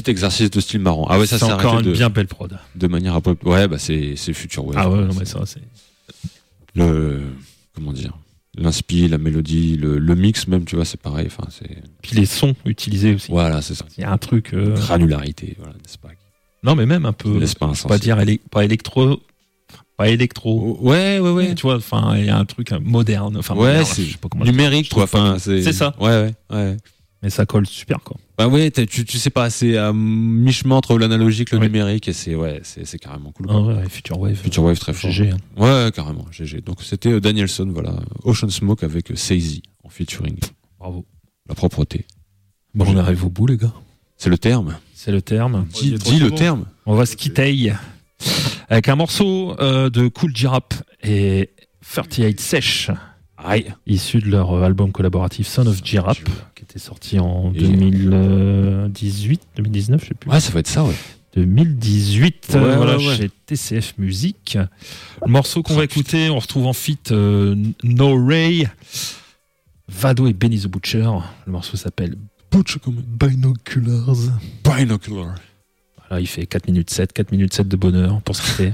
petit exercice de style marrant. Ah ouais, ça c'est s'est encore arrêté une bien belle prod. de manière à peu. Ouais, bah c'est Future Wave. Ah ouais, non mais ça c'est. Comment dire, l'inspi, la mélodie, le mix même, tu vois, c'est pareil. Enfin, c'est. Puis les sons utilisés aussi. Voilà, c'est ça. Il y a un truc. Granularité, voilà, n'est-ce pas? Non mais même un peu. N'est-ce pas Pas dire pas électro. Pas électro. Ouais. Tu vois, enfin, il y a un truc moderne. Enfin, Ouais, moderne, c'est je sais pas comment numérique, je quoi. trouve pas Enfin, c'est ça. Ouais. Mais ça colle super, quoi. Bah ouais, tu sais pas, c'est à mi-chemin entre l'analogique, le numérique, et c'est carrément cool. Ah ouais, Future Wave très fort. GG. Hein. Ouais, carrément, GG. Donc c'était Danielson, voilà, Ocean Smoke avec Sazy en featuring. Bravo. La propreté. Bon, on arrive au bout, les gars. C'est le terme. C'est le terme. Dis le terme. On va se quitter avec un morceau de Kool G-Rap et 38 Sesh. Aïe. Issu de leur album collaboratif Son of G-Rap, qui était sorti en 2018, 2019, je sais plus. Ouais, ça va être ça, ouais. 2018, ouais. chez TCF Music. Le morceau qu'on va écouter, on retrouve en feat No Ray, Vado et Benny the Butcher. Le morceau s'appelle Binoculars. Voilà, il fait 4 minutes 7 de bonheur pour se quitter.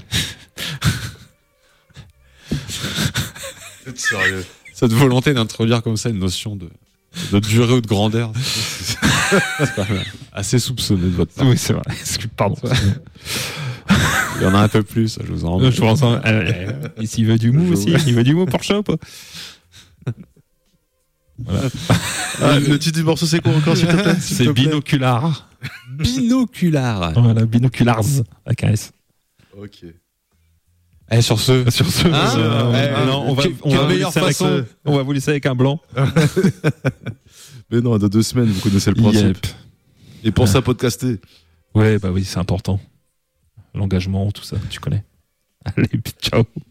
Sérieux. Cette volonté d'introduire comme ça une notion de durée ou de grandeur, c'est quand même assez soupçonné de votre part. Oui, c'est vrai. Pardon. Il y en a un peu plus, je vous en remets. Je pense. Et s'il veut du mou aussi, il veut du mou pour Shop. Voilà. Le titre du morceau, c'est quoi encore, s'il te plaît? C'est Binocular. Binocular. Voilà, Binoculars, avec un S. Ok. Sur ce. Non, on va vous laisser avec un blanc. Mais non, dans 2 semaines, vous connaissez le principe. Yep. Et pour ça, podcaster. Ouais, bah oui, c'est important. L'engagement, tout ça, tu connais. Allez, ciao.